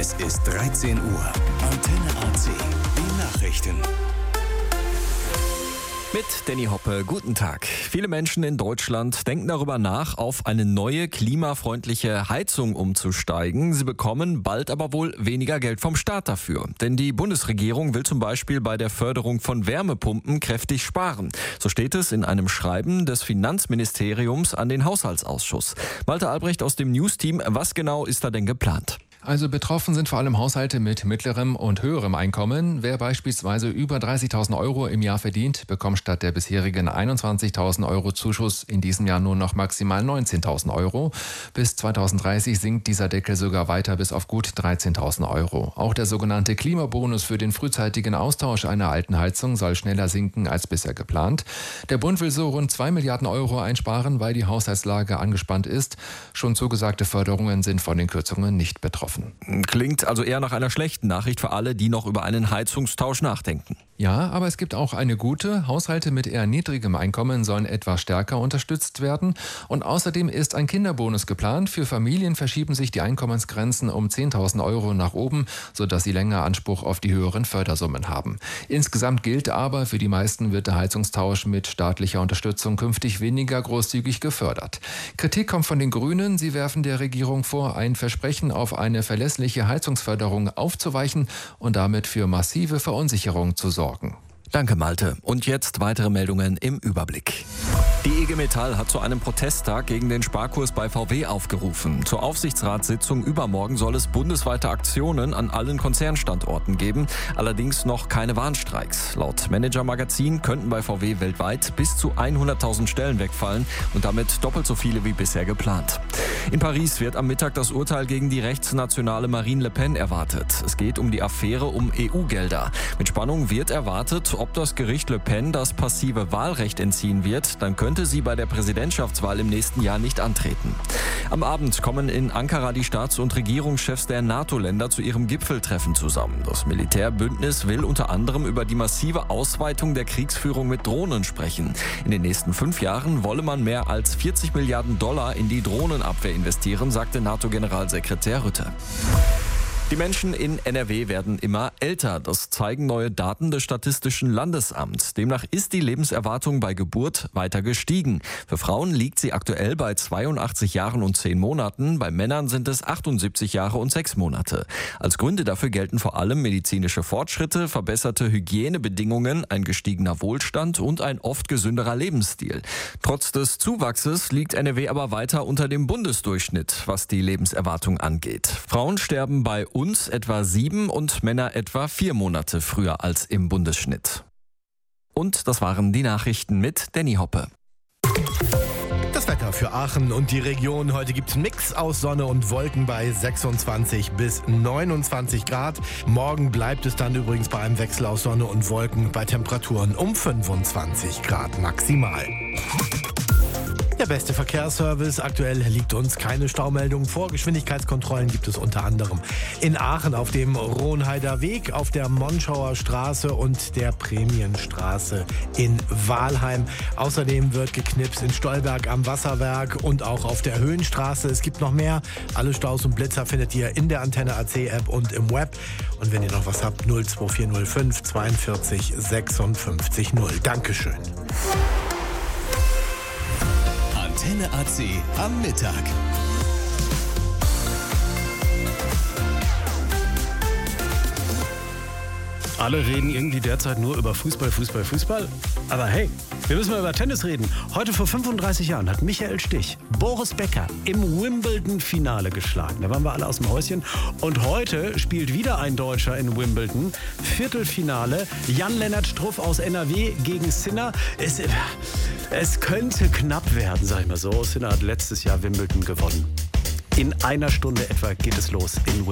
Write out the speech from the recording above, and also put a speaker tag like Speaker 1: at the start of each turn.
Speaker 1: Es ist 13 Uhr. Antenne AC. Die Nachrichten.
Speaker 2: Mit Danny Hoppe, guten Tag. Viele Menschen in Deutschland denken darüber nach, auf eine neue klimafreundliche Heizung umzusteigen. Sie bekommen bald aber wohl weniger Geld vom Staat dafür. Denn die Bundesregierung will zum Beispiel bei der Förderung von Wärmepumpen kräftig sparen. So steht es in einem Schreiben des Finanzministeriums an den Haushaltsausschuss. Malte Albrecht aus dem News-Team, was genau ist da denn geplant?
Speaker 3: Also betroffen sind vor allem Haushalte mit mittlerem und höherem Einkommen. Wer beispielsweise über 30.000 Euro im Jahr verdient, bekommt statt der bisherigen 21.000 Euro Zuschuss in diesem Jahr nur noch maximal 19.000 Euro. Bis 2030 sinkt dieser Deckel sogar weiter bis auf gut 13.000 Euro. Auch der sogenannte Klimabonus für den frühzeitigen Austausch einer alten Heizung soll schneller sinken als bisher geplant. Der Bund will so rund 2 Milliarden Euro einsparen, weil die Haushaltslage angespannt ist. Schon zugesagte Förderungen sind von den Kürzungen nicht betroffen.
Speaker 2: Klingt also eher nach einer schlechten Nachricht für alle, die noch über einen Heizungstausch nachdenken.
Speaker 3: Ja, aber es gibt auch eine gute. Haushalte mit eher niedrigem Einkommen sollen etwas stärker unterstützt werden. Und außerdem ist ein Kinderbonus geplant. Für Familien verschieben sich die Einkommensgrenzen um 10.000 Euro nach oben, sodass sie länger Anspruch auf die höheren Fördersummen haben. Insgesamt gilt aber, für die meisten wird der Heizungstausch mit staatlicher Unterstützung künftig weniger großzügig gefördert. Kritik kommt von den Grünen. Sie werfen der Regierung vor, ein Versprechen auf eine verlässliche Heizungsförderung aufzuweichen und damit für massive Verunsicherung zu sorgen.
Speaker 2: Danke, Malte. Und jetzt weitere Meldungen im Überblick. Die IG Metall hat zu einem Protesttag gegen den Sparkurs bei VW aufgerufen. Zur Aufsichtsratssitzung übermorgen soll es bundesweite Aktionen an allen Konzernstandorten geben, allerdings noch keine Warnstreiks. Laut Manager Magazin könnten bei VW weltweit bis zu 100.000 Stellen wegfallen und damit doppelt so viele wie bisher geplant. In Paris wird am Mittag das Urteil gegen die rechtsnationale Marine Le Pen erwartet. Es geht um die Affäre um EU-Gelder. Mit Spannung wird erwartet, ob das Gericht Le Pen das passive Wahlrecht entziehen wird, dann könnte sie bei der Präsidentschaftswahl im nächsten Jahr nicht antreten. Am Abend kommen in Ankara die Staats- und Regierungschefs der NATO-Länder zu ihrem Gipfeltreffen zusammen. Das Militärbündnis will unter anderem über die massive Ausweitung der Kriegsführung mit Drohnen sprechen. In den nächsten 5 Jahren wolle man mehr als 40 Milliarden Dollar in die Drohnenabwehr investieren, sagte NATO-Generalsekretär Rutte. Die Menschen in NRW werden immer älter. Das zeigen neue Daten des Statistischen Landesamts. Demnach ist die Lebenserwartung bei Geburt weiter gestiegen. Für Frauen liegt sie aktuell bei 82 Jahren und 10 Monaten. Bei Männern sind es 78 Jahre und 6 Monate. Als Gründe dafür gelten vor allem medizinische Fortschritte, verbesserte Hygienebedingungen, ein gestiegener Wohlstand und ein oft gesünderer Lebensstil. Trotz des Zuwachses liegt NRW aber weiter unter dem Bundesdurchschnitt, was die Lebenserwartung angeht. Frauen sterben bei uns etwa 7 und Männer etwa 4 Monate früher als im Bundesschnitt. Und das waren die Nachrichten mit Danny Hoppe.
Speaker 4: Das Wetter für Aachen und die Region. Heute gibt es einen Mix aus Sonne und Wolken bei 26 bis 29 Grad. Morgen bleibt es dann übrigens bei einem Wechsel aus Sonne und Wolken bei Temperaturen um 25 Grad maximal. Der beste Verkehrsservice. Aktuell liegt uns keine Staumeldung vor. Geschwindigkeitskontrollen gibt es unter anderem in Aachen auf dem Rohnheider Weg, auf der Monschauer Straße und der Prämienstraße in Wahlheim. Außerdem wird geknipst in Stolberg am Wasserwerk und auch auf der Höhenstraße. Es gibt noch mehr. Alle Staus und Blitzer findet ihr in der Antenne AC App und im Web. Und wenn ihr noch was habt, 02405 42 56 0. Dankeschön.
Speaker 1: Antenne AC am Mittag.
Speaker 5: Alle reden irgendwie derzeit nur über Fußball. Aber hey, wir müssen mal über Tennis reden. Heute vor 35 Jahren hat Michael Stich Boris Becker im Wimbledon-Finale geschlagen. Da waren wir alle aus dem Häuschen. Und heute spielt wieder ein Deutscher in Wimbledon. Viertelfinale. Jan-Lennart Struff aus NRW gegen Sinner. Es könnte knapp werden, sag ich mal so. Sinner hat letztes Jahr Wimbledon gewonnen. In einer Stunde etwa geht es los in Wimbledon.